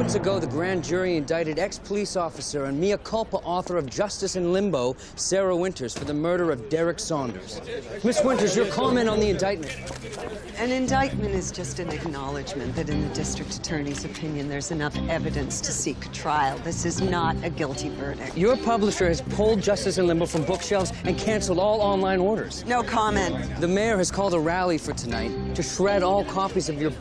Moments ago, the grand jury indicted ex-police officer and mea culpa author of Justice in Limbo, Sarah Winters, for the murder of Derek Saunders. Miss Winters, your comment on the indictment. An indictment is just an acknowledgement that in the district attorney's opinion, there's enough evidence to seek a trial. This is not a guilty verdict. Your publisher has pulled Justice in Limbo from bookshelves and canceled all online orders. No comment. The mayor has called a rally for tonight to shred all copies of your